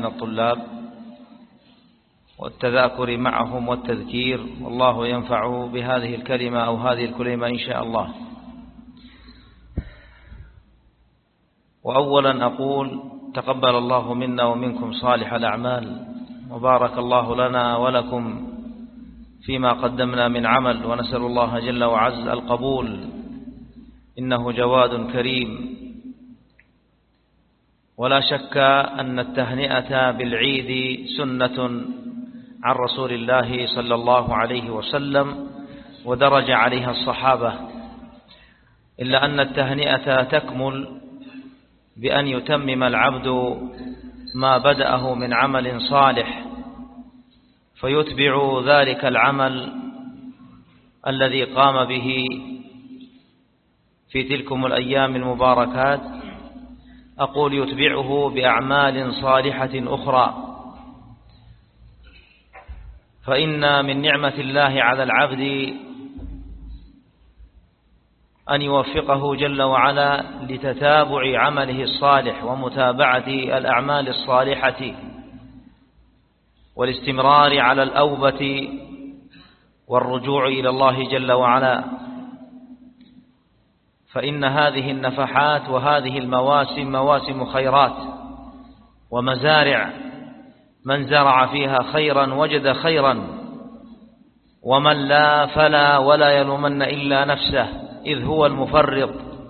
من الطلاب والتذاكر معهم والتذكير، والله ينفع بهذه الكلمة أو هذه الكلمة إن شاء الله. وأولا أقول تقبل الله منا ومنكم صالح الأعمال، وبارك الله لنا ولكم فيما قدمنا من عمل، ونسأل الله جل وعز القبول، إنه جواد كريم. ولا شك أن التهنئة بالعيد سنة عن رسول الله صلى الله عليه وسلم، ودرج عليها الصحابة، إلا أن التهنئة تكمل بأن يتمم العبد ما بدأه من عمل صالح، فيتبع ذلك العمل الذي قام به في تلكم الأيام المباركات، أقول يتبعه بأعمال صالحة أخرى. فإن من نعمة الله على العبد أن يوفقه جل وعلا لتتابع عمله الصالح ومتابعة الأعمال الصالحة والاستمرار على الأوبة والرجوع إلى الله جل وعلا. فإن هذه النفحات وهذه المواسم مواسم خيرات ومزارع، من زرع فيها خيرا وجد خيرا، ومن لا فلا ولا يلومن إلا نفسه، إذ هو المفرط.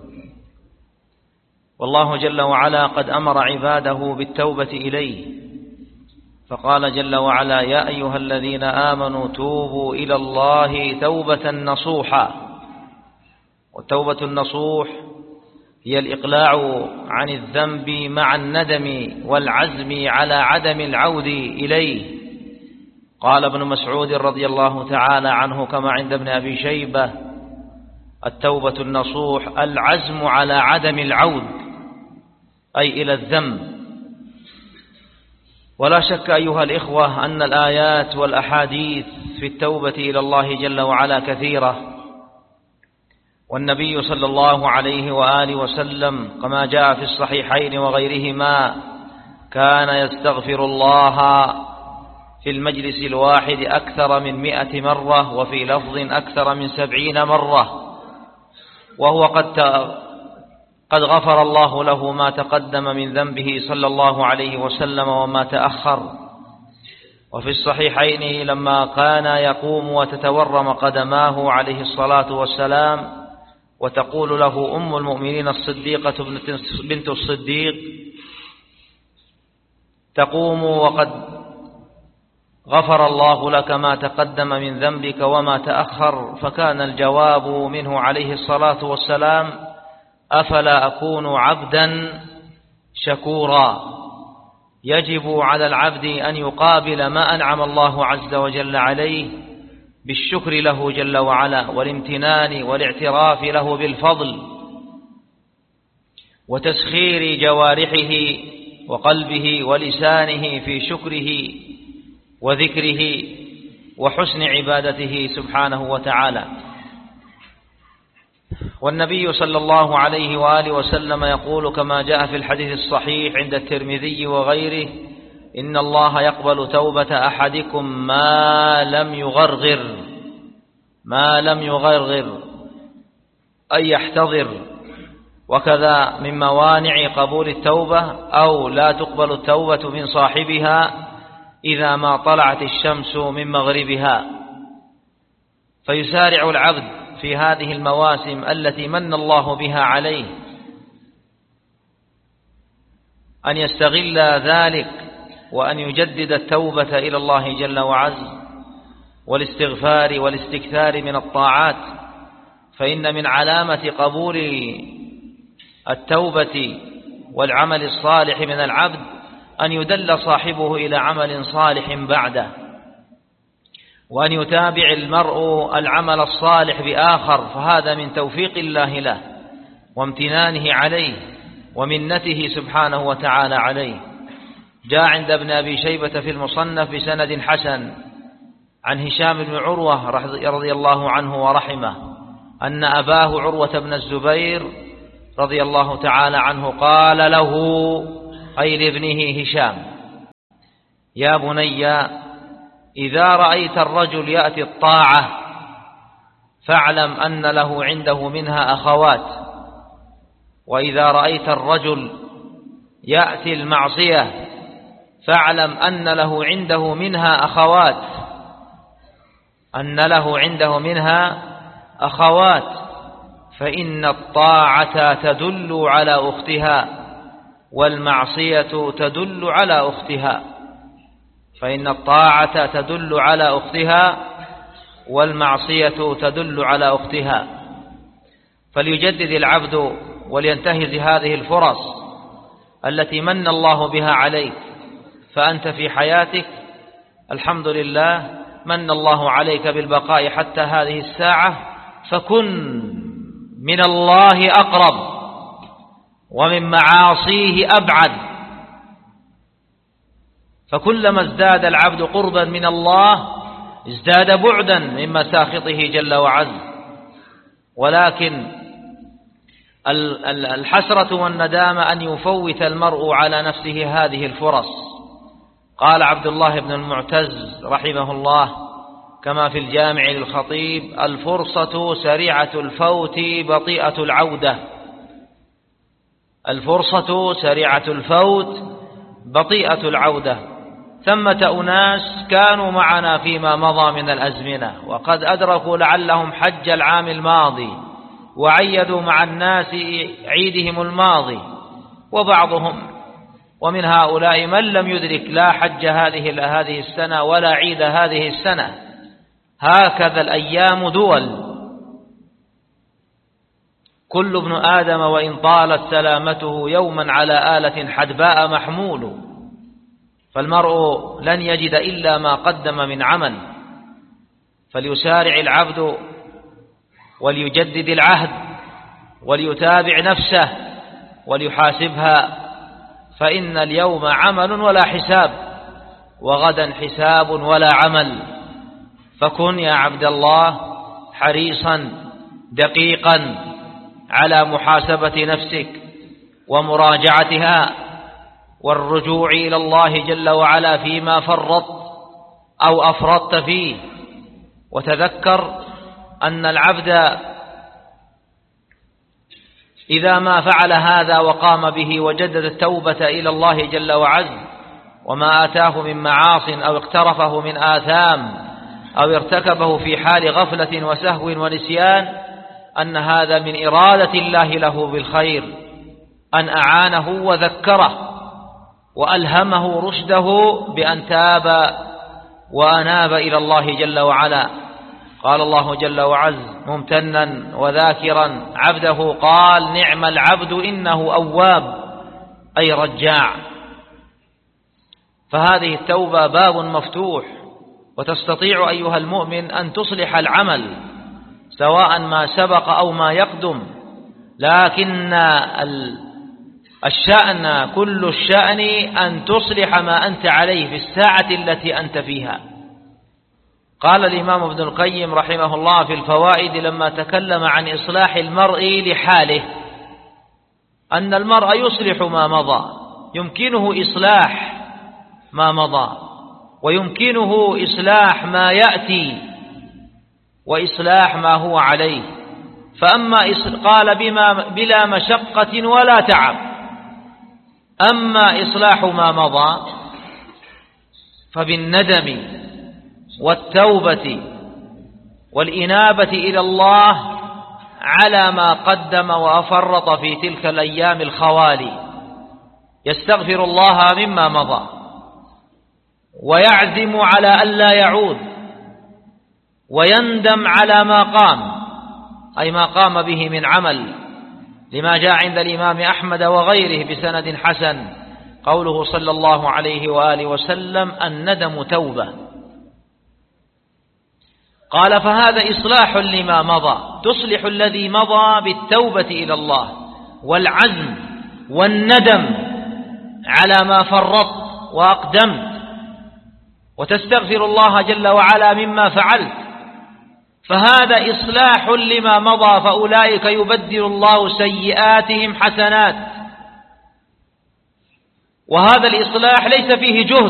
والله جل وعلا قد أمر عباده بالتوبة إليه، فقال جل وعلا: يا أيها الذين آمنوا توبوا إلى الله توبة نصوحا. والتوبة النصوح هي الإقلاع عن الذنب مع الندم والعزم على عدم العود إليه. قال ابن مسعود رضي الله تعالى عنه كما عند ابن أبي شيبة: التوبة النصوح العزم على عدم العود، أي إلى الذنب. ولا شك أيها الإخوة أن الآيات والأحاديث في التوبة إلى الله جل وعلا كثيرة، والنبي صلى الله عليه وآله وسلم كما جاء في الصحيحين وغيرهما كان يستغفر الله في المجلس الواحد أكثر من 100 مرة، وفي لفظ أكثر من 70 مرة، وهو قد غفر الله له ما تقدم من ذنبه صلى الله عليه وسلم وما تأخر. وفي الصحيحين لما كان يقوم وتتورم قدماه عليه الصلاة والسلام، وتقول له أم المؤمنين الصديقة بنت الصديق: تقوم وقد غفر الله لك ما تقدم من ذنبك وما تأخر. فكان الجواب منه عليه الصلاة والسلام: أفلا أكون عبدا شكورا. يجب على العبد أن يقابل ما أنعم الله عز وجل عليه بالشكر له جل وعلا، والامتنان والاعتراف له بالفضل، وتسخير جوارحه وقلبه ولسانه في شكره وذكره وحسن عبادته سبحانه وتعالى. والنبي صلى الله عليه وآله وسلم يقول كما جاء في الحديث الصحيح عند الترمذي وغيره: إن الله يقبل توبة أحدكم ما لم يغرغر أي يحتضر. وكذا من موانع قبول التوبة أو لا تقبل التوبة من صاحبها إذا ما طلعت الشمس من مغربها. فيسارع العبد في هذه المواسم التي من الله بها عليه أن يستغل ذلك، وأن يجدد التوبة إلى الله جل وعز والاستغفار والاستكثار من الطاعات. فإن من علامة قبول التوبة والعمل الصالح من العبد أن يدل صاحبه إلى عمل صالح بعده، وأن يتابع المرء العمل الصالح بآخر، فهذا من توفيق الله له وامتنانه عليه ومنته سبحانه وتعالى عليه. جاء عند ابن أبي شيبة في المصنف بسند حسن عن هشام بن عروة رضي الله عنه ورحمه أن أباه عروة بن الزبير رضي الله تعالى عنه قال له، أي لابنه هشام: يا بني إذا رأيت الرجل يأتي الطاعة فاعلم أن له عنده منها أخوات، وإذا رأيت الرجل يأتي المعصية فاعلم أن له عنده منها أخوات، فإن الطاعة تدل على أختها والمعصية تدل على أختها، فإن الطاعة تدل على أختها والمعصية تدل على أختها. فليجدد العبد ولينتهز هذه الفرص التي من الله بها عليك. فأنت في حياتك الحمد لله من الله عليك بالبقاء حتى هذه الساعة، فكن من الله أقرب ومن معاصيه أبعد. فكلما ازداد العبد قربا من الله ازداد بعدا من مساخطه جل وعز. ولكن الحسرة والندامة أن يفوت المرء على نفسه هذه الفرص. قال عبد الله بن المعتز رحمه الله كما في الجامع للخطيب: الفرصة سريعة الفوت بطيئة العودة. الفرصة سريعة الفوت بطيئة العودة. ثمة أناس كانوا معنا فيما مضى من الأزمنة وقد أدركوا لعلهم حج العام الماضي وعيدوا مع الناس عيدهم الماضي، ومن هؤلاء من لم يدرك لا حج هذه السنة ولا عيد هذه السنة. هكذا الأيام دول، كل ابن آدم وإن طالت سلامته يوما على آلة حدباء محمول. فالمرء لن يجد إلا ما قدم من عمل. فليسارع العبد وليجدد العهد وليتابع نفسه وليحاسبها، فإن اليوم عمل ولا حساب، وغدا حساب ولا عمل. فكن يا عبد الله حريصا دقيقا على محاسبة نفسك ومراجعتها والرجوع إلى الله جل وعلا فيما فرطت أو أفرطت فيه. وتذكر أن العبد إذا ما فعل هذا وقام به وجدد التوبة إلى الله جل وعز، وما آتاه من معاص أو اقترفه من آثام أو ارتكبه في حال غفلة وسهو ونسيان، أن هذا من إرادة الله له بالخير، أن أعانه وذكره وألهمه رشده بأن تاب وأناب إلى الله جل وعلا. قال الله جل وعز ممتنا وذاكرا عبده قال: نعم العبد إنه أواب، أي رجاع. فهذه التوبة باب مفتوح، وتستطيع أيها المؤمن أن تصلح العمل سواء ما سبق أو ما يقدم، لكن الشأن كل الشأن أن تصلح ما أنت عليه في الساعة التي أنت فيها. قال الإمام ابن القيم رحمه الله في الفوائد لما تكلم عن إصلاح المرء لحاله أن المرء يصلح ما مضى، يمكنه إصلاح ما مضى ويمكنه إصلاح ما يأتي وإصلاح ما هو عليه. فأما قال بلا مشقة ولا تعب. أما إصلاح ما مضى فبالندم والتوبة والإنابة إلى الله على ما قدم وأفرط في تلك الأيام الخوالي، يستغفر الله مما مضى ويعزم على ألا يعود ويندم على ما قام، أي ما قام به من عمل، لما جاء عند الإمام أحمد وغيره بسند حسن قوله صلى الله عليه وآله وسلم: الندم توبة. قال: فهذا إصلاح لما مضى، تصلح الذي مضى بالتوبة إلى الله والعزم والندم على ما فرطت وأقدمت، وتستغفر الله جل وعلا مما فعلت. فهذا إصلاح لما مضى، فأولئك يبدل الله سيئاتهم حسنات. وهذا الإصلاح ليس فيه جهد،